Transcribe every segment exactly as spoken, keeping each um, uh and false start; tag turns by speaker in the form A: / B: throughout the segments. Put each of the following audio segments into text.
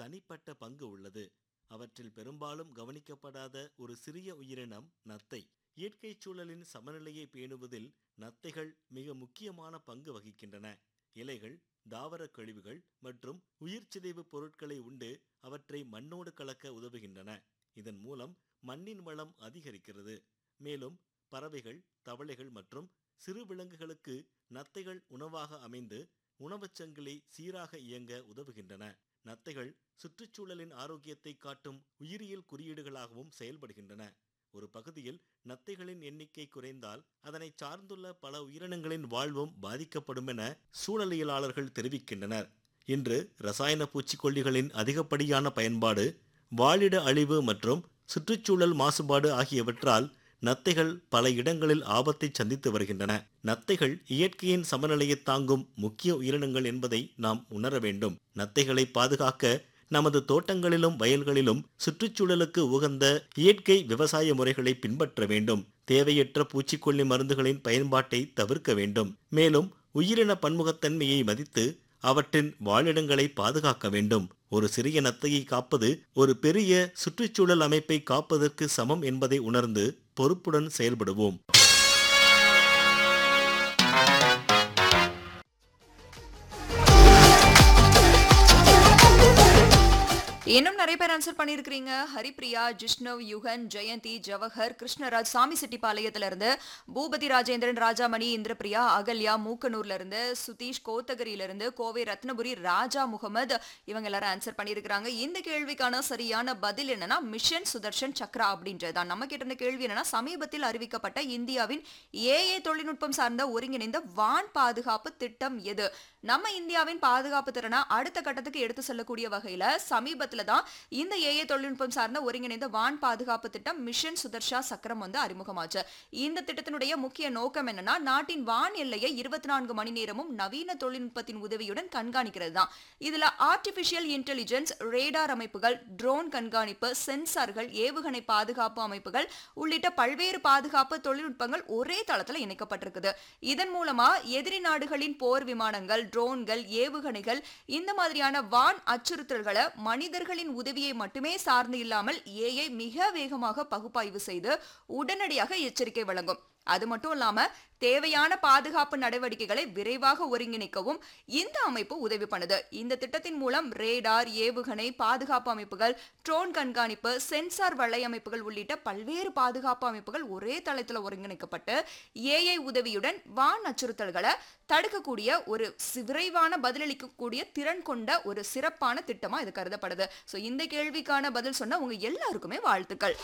A: தனிப்பட்ட பங்கு உள்ளது. அவற்றில் பெரும்பாலும் கவனிக்கப்படாத ஒரு சிறிய உயிரினம் நத்தை. இயற்கை சூழலின் சமநிலையை பேணுவதில் நத்தைகள் மிக முக்கியமான பங்கு வகிக்கின்றன. இலைகள், தாவர கழிவுகள் மற்றும் உயிர் சிதைவு பொருட்களை உண்டு அவற்றை மண்ணோடு கலக்க உதவுகின்றன. இதன் மூலம் மண்ணின் வளம் அதிகரிக்கிறது. மேலும் பறவைகள், தவளைகள் மற்றும் சிறு விலங்குகளுக்கு நத்தைகள் உணவாக அமைந்து உணவுச் சங்கிலி சீராக இயங்க உதவுகின்றன. நத்தைகள் சுற்றுச்சூழலின் ஆரோக்கியத்தை காட்டும் உயிரியல் குறியீடுகளாகவும் செயல்படுகின்றன. ஒரு பகுதியில் நத்தைகளின் எண்ணிக்கை குறைந்தால் அதனை சார்ந்துள்ள பல உயிரினங்களின் வாழ்வும் பாதிக்கப்படும் என சூழலியலாளர்கள் தெரிவிக்கின்றனர். இன்று ரசாயன பூச்சிக்கொல்லிகளின் அதிகப்படியான பயன்பாடு, வாழிட அழிவு மற்றும் சுற்றுச்சூழல் மாசுபாடு ஆகியவற்றால் நத்தைகள் பல இடங்களில் ஆபத்தை சந்தித்து வருகின்றன. நத்தைகள் இயற்கையின் சமநிலையை தாங்கும் முக்கிய உயிரினங்கள் என்பதை நாம் உணர வேண்டும். நத்தைகளை பாதுகாக்க நமது தோட்டங்களிலும் வயல்களிலும் சுற்றுச்சூழலுக்கு உகந்த இயற்கை விவசாய முறைகளை பின்பற்ற வேண்டும். தேவையற்ற பூச்சிக்கொல்லி மருந்துகளின் பயன்பாட்டை தவிர்க்க வேண்டும். மேலும் உயிரின பன்முகத்தன்மையை மதித்து அவற்றின் வாழிடங்களை பாதுகாக்க வேண்டும். ஒரு சிறிய நத்தையை காப்பது ஒரு பெரிய சுற்றுச்சூழல் அமைப்பை காப்பதற்கு சமம் என்பதை உணர்ந்து பொறுப்புடன் செயல்படுவோம்.
B: இன்னும் நிறைய பேர் ஆன்சர் பண்ணிருக்கீங்க. ஹரிப்ரியா, ஜிஷ்ணவ், யுகன், ஜெயந்தி, ஜவஹர், கிருஷ்ணராஜ் சாமி செட்டிப்பாளையத்துல இருந்து, பூபதி ராஜேந்திரன், ராஜாமணி, இந்திரபிரியா, அகல்யா மூக்கனூர்ல இருந்து, சுதீஷ் கோத்தகிரியில இருந்து, கோவை ரத்னபுரி, ராஜா முகமது, இவங்க எல்லாரும் ஆன்சர் பண்ணிருக்காங்க. இந்த கேள்விக்கான சரியான பதில் என்னன்னா மிஷன் சுதர்ஷன் சக்ரா அப்படின்றதுதான். நம்ம கிட்ட இருந்த கேள்வி என்னன்னா, சமீபத்தில் அறிவிக்கப்பட்ட இந்தியாவின் ஏஏ தொழில்நுட்பம் சார்ந்த ஒருங்கிணைந்த வான் பாதுகாப்பு திட்டம் எது? நம்ம இந்தியாவின் பாதுகாப்பு திறனை அடுத்த கட்டத்துக்கு எடுத்து செல்லக்கூடிய வகையில சமீபத்தில் தான் இந்த ஏஏ தொழில்நுட்பம் சார்ந்த ஒருங்கிணைந்த வான் பாதுகாப்பு திட்டம் மிஷன் சுதர்ஷா சக்கரம் வந்து அறிமுகமாச்சு. இந்த திட்டத்தினுடைய முக்கிய நோக்கம் என்னன்னா, நாட்டின் வான் எல்லையை இருபத்தி நான்கு மணி நேரமும் நவீன தொழில்நுட்பத்தின் உதவியுடன் கண்காணிக்கிறது தான். இதுல ஆர்டிபிஷியல் இன்டெலிஜென்ஸ், ரேடார் அமைப்புகள், ட்ரோன் கண்காணிப்பு, சென்சார்கள், ஏவுகணை பாதுகாப்பு அமைப்புகள் உள்ளிட்ட பல்வேறு பாதுகாப்பு தொழில்நுட்பங்கள் ஒரே தளத்துல இணைக்கப்பட்டிருக்குது. இதன் மூலமா எதிரி நாடுகளின் போர் விமானங்கள், ட்ரோன்கள், ஏவுகணைகள், இந்த மாதிரியான வான் அச்சுறுத்தல்களை மனிதர்களின் உதவியை மட்டுமே சார்ந்து இல்லாமல் ஏஐ மிக வேகமாக பகுப்பாய்வு செய்து உடனடியாக எச்சரிக்கை வழங்கும். அது மட்டும் இல்லாம தேவையான பாதுகாப்பு நடவடிக்கைகளை விரைவாக ஒருங்கிணைக்கவும் இந்த அமைப்பு உதவி பண்ணுது. இந்த திட்டத்தின் மூலம் ரேடார், ஏவுகணை பாதுகாப்பு அமைப்புகள், ட்ரோன் கண்காணிப்பு, சென்சார் வலையமைப்புகள் உள்ளிட்ட பல்வேறு பாதுகாப்பு அமைப்புகள் ஒரே தளத்தில் ஒருங்கிணைக்கப்பட்டு ஏஐ உதவியுடன் வான் அச்சுறுத்தல்களை தடுக்கக்கூடிய ஒரு விரைவான பதிலளிக்கக்கூடிய திறன் கொண்ட ஒரு சிறப்பான திட்டமா இது கருதப்படுது. சோ இந்த கேள்விக்கான பதில் சொன்ன உங்க எல்லாருக்குமே வாழ்த்துக்கள்.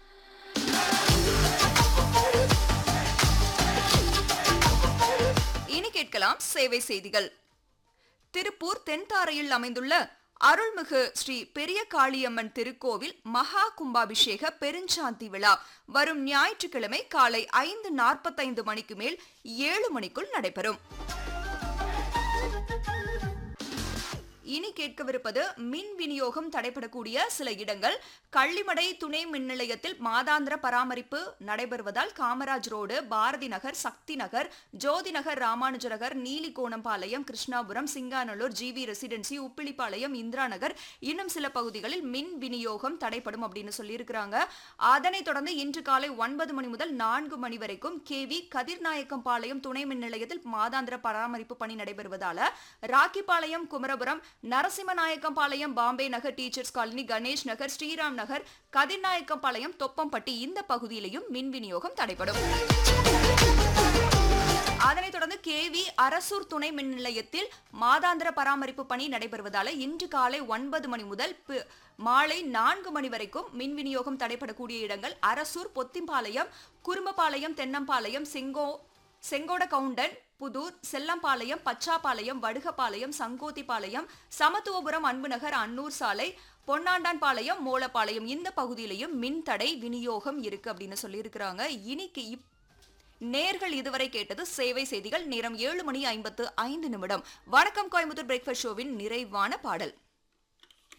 B: இனி கேட்கலாம் சேவை செய்திகள். திருப்பூர் தென்தாரையில் அமைந்துள்ள அருள்மிகு ஸ்ரீ பெரிய காளியம்மன் திருக்கோவில் மகா கும்பாபிஷேக பெருஞ்சாந்தி விழா வரும் ஞாயிற்றுக்கிழமை காலை ஐந்து நாற்பத்தைந்து மணிக்கு மேல் ஏழு மணிக்குள் நடைபெறும். இனி கேட்கவிருப்பது மின் விநியோகம் தடைபடக்கூடிய சில இடங்கள். கள்ளிமடை துணை மின் நிலையத்தில் மாதாந்திர பராமரிப்பு நடைபெறுவதால் காமராஜ் ரோடு, பாரதி நகர், சக்தி நகர், ஜோதி நகர், ராமானுஜ நகர், நீலிகோணம்பாளையம், கிருஷ்ணாபுரம், சிங்காநல்லூர், ஜிவி ரெசிடென்சி, உப்பிலிப்பாளையம், இந்திரா நகர் இன்னும் சில பகுதிகளில் மின் விநியோகம் தடைப்படும் அப்படின்னு சொல்லியிருக்கிறாங்க. அதனைத் தொடர்ந்து இன்று காலை ஒன்பது மணி முதல் நான்கு மணி வரைக்கும் கேவி கதிர்நாயக்கம்பாளையம் துணை மின் நிலையத்தில் மாதாந்திர பராமரிப்பு பணி நடைபெறுவதால ராக்கிபாளையம், குமரபுரம், நரசிம்மநாயக்கம்பாளையம், பாம்பே நகர், டீச்சர்ஸ் காலனி, கணேஷ் நகர், ஸ்ரீராம் நகர், கதிர்நாயக்கம்பாளையம், தொப்பம்பட்டி இந்த பகுதியிலையும் மின் விநியோகம் தடைபடும். அதனைத் தொடர்ந்து கேவி அரசூர் துணை மின் நிலையத்தில் மாதாந்திர பராமரிப்பு பணி நடைபெறுவதால இன்று காலை ஒன்பது மணி முதல் மாலை நான்கு மணி வரைக்கும் மின் விநியோகம் தடைபடக்கூடிய இடங்கள் அரசூர், பொத்திம்பாளையம், குறும்பபாளையம், தென்னம்பாளையம், செங்கோ செங்கோட கவுண்டன், புதூர், செல்லம்பாளையம், பச்சாப்பாளையம், வடுகப்பாளையம், சங்கோத்திப்பாளையம், சமத்துவபுரம், அன்புநகர், அன்னூர் சாலை, பொன்னாண்டான்பாளையம், மோலப்பாளையம் இந்த பகுதியிலையும் மின் தடை விநியோகம் இருக்கு அப்படின்னு சொல்லி இருக்கிறாங்க. இன்னைக்கு நேர்கள் இதுவரை கேட்டது சேவை செய்திகள். நேரம் ஏழு மணி ஐம்பத்து ஐந்து நிமிடம். வணக்கம் கோயம்புத்தூர் பிரேக்ஃபாஸ்ட் ஷோவின் நிறைவான பாடல்.